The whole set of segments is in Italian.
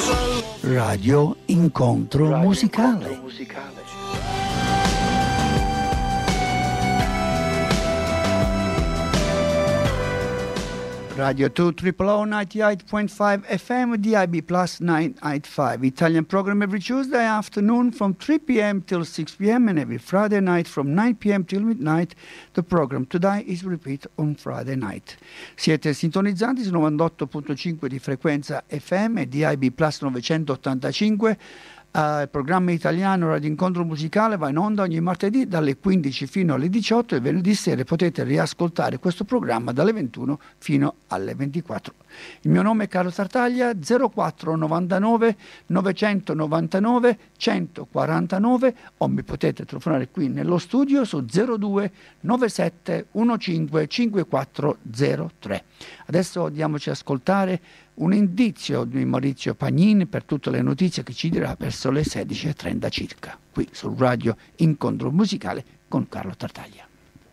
Radio Incontro Musicale. Radio 2 OOO 98.5 FM DIB plus 985. Italian program every Tuesday afternoon from 3 p.m. till 6 p.m. and every Friday night from 9 p.m. till midnight. The program today is repeat on Friday night. Siete sintonizzati su 98.5 di frequenza FM DIB plus 985. Il programma italiano Radio Incontro Musicale va in onda ogni martedì dalle 15 fino alle 18 e venerdì sera potete riascoltare questo programma dalle 21 fino alle 24. Il mio nome è Carlo Tartaglia, 0499 999 149 o mi potete telefonare qui nello studio su 02 97 15 5403. Adesso andiamoci ad ascoltare un indizio di Maurizio Pagnin per tutte le notizie che ci dirà verso le 16:30 circa, qui sul Radio Incontro Musicale con Carlo Tartaglia.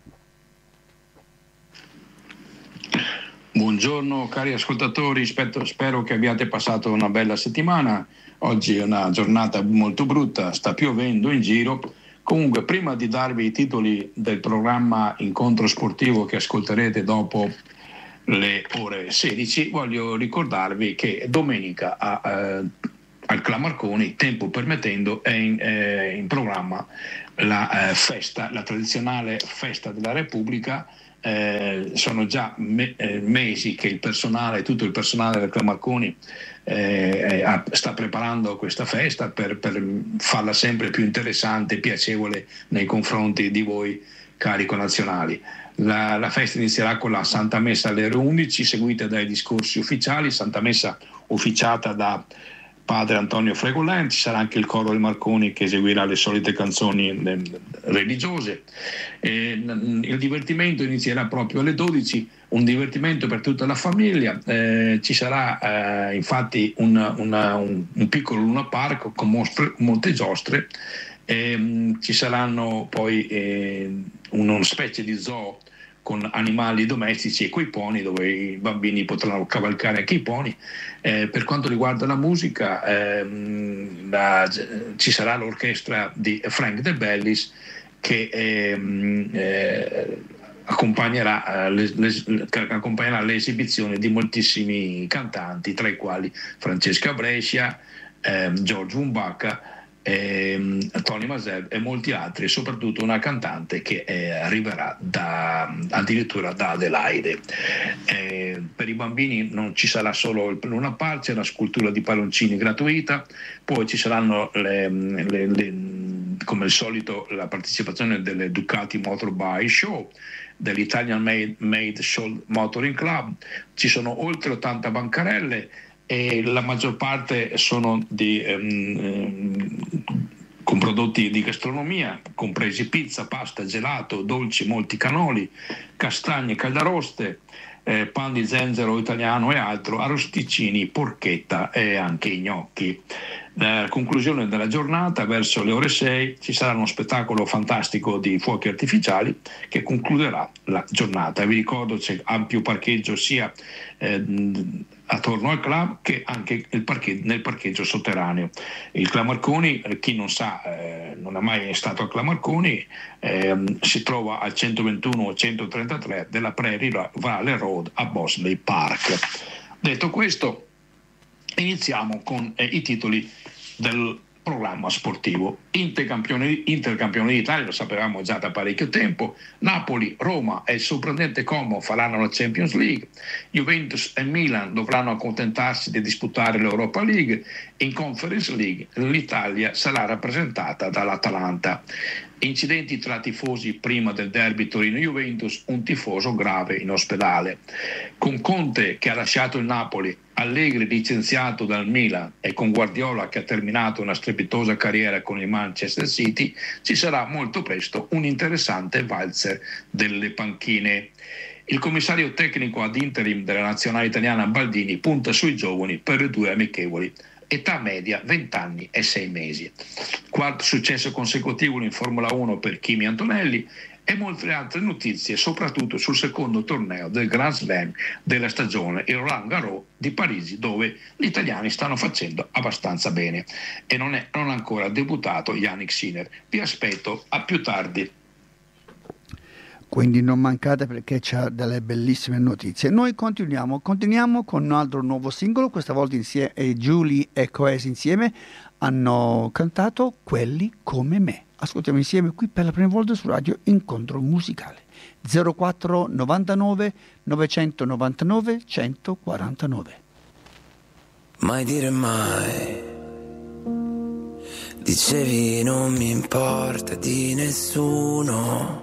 Buongiorno cari ascoltatori, spero che abbiate passato una bella settimana. Oggi è una giornata molto brutta, sta piovendo in giro. Comunque, prima di darvi i titoli del programma Incontro Sportivo che ascolterete dopo le ore 16, voglio ricordarvi che domenica al Club Marconi, tempo permettendo, è in programma la tradizionale festa della Repubblica. Sono già mesi che tutto il personale del Club Marconi sta preparando questa festa per farla sempre più interessante e piacevole nei confronti di voi cari connazionali. La festa inizierà con la Santa Messa alle ore 11, seguita dai discorsi ufficiali, Santa Messa ufficiata da padre Antonio Fregolent. Ci sarà anche il coro del Marconi che eseguirà le solite canzoni religiose. Il divertimento inizierà proprio alle 12, un divertimento per tutta la famiglia. Ci sarà infatti un piccolo Luna Park con molte giostre. Ci saranno poi una specie di zoo con animali domestici e quei pony dove i bambini potranno cavalcare anche i pony. Per quanto riguarda la musica, ci sarà l'orchestra di Frank De Bellis che accompagnerà l'esibizione di moltissimi cantanti, tra i quali Francesca Brescia, George Umbacca, Tony Masev e molti altri, e soprattutto una cantante che arriverà addirittura da Adelaide. Per i bambini non ci sarà solo il Luna Park, c'è la scultura di palloncini gratuita, poi ci saranno come al solito la partecipazione delle Ducati Motor Bike Show, dell'Italian Made Show Motoring Club. Ci sono oltre 80 bancarelle e la maggior parte sono con prodotti di gastronomia, compresi pizza, pasta, gelato, dolci, molti cannoli, castagne caldaroste, pan di zenzero italiano e altro, arrosticini, porchetta e anche i gnocchi. La conclusione della giornata, verso le ore 6, ci sarà uno spettacolo fantastico di fuochi artificiali che concluderà la giornata. Vi ricordo c'è ampio parcheggio sia attorno al club che anche nel parcheggio sotterraneo. Il Club Marconi, chi non sa, non è mai stato al Club Marconi, si trova al 121-133 della Prairie Valley Road a Bosley Park. Detto questo, iniziamo con i titoli del programma sportivo. Intercampione d'Italia, lo sapevamo già da parecchio tempo. Napoli, Roma e il sorprendente Como faranno la Champions League. Juventus e Milan dovranno accontentarsi di disputare l'Europa League. In Conference League l'Italia sarà rappresentata dall'Atalanta. Incidenti tra tifosi prima del derby Torino-Juventus, un tifoso grave in ospedale. Con Conte che ha lasciato il Napoli, Allegri licenziato dal Milan e con Guardiola che ha terminato una strepitosa carriera con il Manchester City, ci sarà molto presto un interessante valzer delle panchine. Il commissario tecnico ad interim della nazionale italiana Baldini punta sui giovani per le 2 amichevoli. Età media 20 anni e 6 mesi. Quarto successo consecutivo in Formula 1 per Kimi Antonelli e molte altre notizie, soprattutto sul secondo torneo del Grand Slam della stagione, il Roland Garros di Parigi, dove gli italiani stanno facendo abbastanza bene e non ha ancora debuttato Jannik Sinner. Vi aspetto a più tardi. Quindi non mancate perché c'ha delle bellissime notizie. Noi continuiamo con un altro nuovo singolo, questa volta insieme Julie e Coes insieme hanno cantato Quelli come me. Ascoltiamo insieme qui per la prima volta su Radio Incontro Musicale 04 99 999 149. Mai dire mai, dicevi non mi importa di nessuno,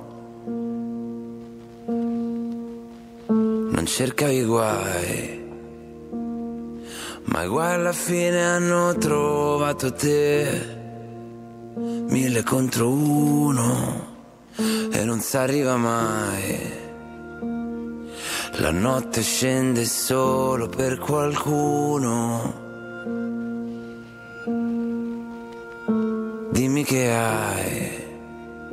non cercavi guai, ma i guai alla fine hanno trovato te. 1000 contro 1 e non s'arriva mai. La notte scende solo per qualcuno. Dimmi che hai